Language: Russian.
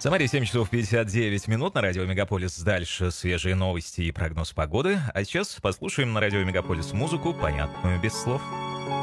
Самаре 7 часов 59 минут на радио Мегаполис. Дальше свежие новости и прогноз погоды. А сейчас послушаем на радио Мегаполис музыку, понятную без слов.